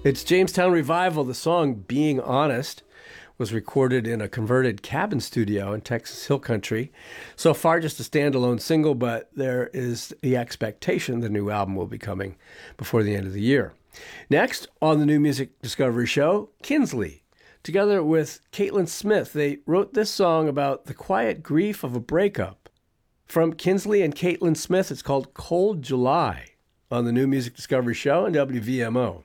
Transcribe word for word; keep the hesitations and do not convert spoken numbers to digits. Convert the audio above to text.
It's Jamestown Revival. The song Being Honest was recorded in a converted cabin studio in Texas Hill Country. So far, just a standalone single, but there is the expectation the new album will be coming before the end of the year. Next, on the New Music Discovery Show, Kinsley. Together with Caitlin Smith, they wrote this song about the quiet grief of a breakup. From Kinsley and Caitlin Smith, it's called Cold July on the New Music Discovery Show and W V M O.